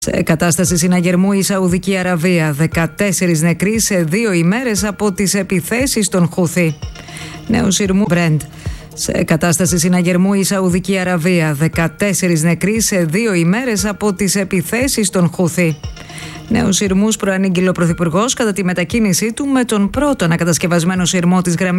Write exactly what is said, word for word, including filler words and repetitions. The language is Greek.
Σε κατάσταση συναγερμού η Σαουδική Αραβία, δεκατέσσερις νεκροί σε δύο ημέρες από τις επιθέσεις των Χούθι. Νέου σειρμού Μπρέντ. Σε κατάσταση συναγερμού η Σαουδική Αραβία, δεκατέσσερις νεκροί σε δύο ημέρες από τις επιθέσεις των Χούθι. Νέους σειρμούς προανήγγειλε ο Πρωθυπουργός κατά τη μετακίνησή του με τον πρώτο ανακατασκευασμένο σειρμό της γραμμής